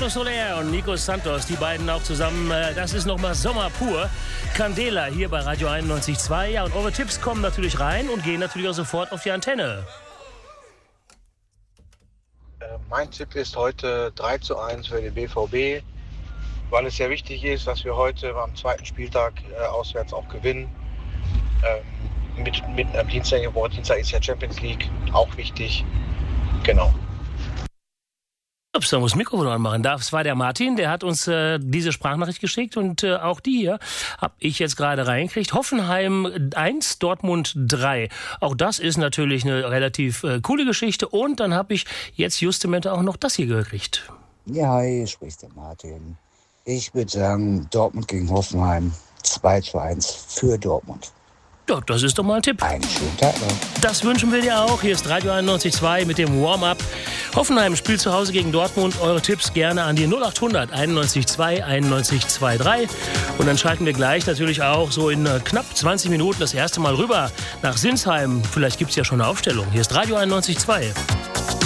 Carlos Soler und Nico Santos, die beiden auch zusammen. Das ist nochmal Sommer pur. Candela hier bei Radio 91.2. Ja, und eure Tipps kommen natürlich rein und gehen natürlich auch sofort auf die Antenne. Mein Tipp ist heute 3:1 für den BVB, weil es sehr wichtig ist, dass wir heute am zweiten Spieltag auswärts auch gewinnen. Mit am Dienstag ist ja Champions League auch wichtig. Genau. Ups, da muss das Mikrofon anmachen. Das war der Martin, der hat uns diese Sprachnachricht geschickt und auch die hier habe ich jetzt gerade reingekriegt. Hoffenheim 1, Dortmund 3. Auch das ist natürlich eine relativ coole Geschichte. Und dann habe ich jetzt justamente auch noch das hier gekriegt. Ja, hi, spricht der Martin. Ich würde sagen, Dortmund gegen Hoffenheim 2:1 für Dortmund. Ja, das ist doch mal ein Tipp. Einen schönen Tag noch. Das wünschen wir dir auch. Hier ist Radio 91.2 mit dem Warm-Up. Hoffenheim spielt zu Hause gegen Dortmund. Eure Tipps gerne an die 0800 91.2 91.23. Und dann schalten wir gleich natürlich auch so in knapp 20 Minuten das erste Mal rüber nach Sinsheim. Vielleicht gibt es ja schon eine Aufstellung. Hier ist Radio 91.2.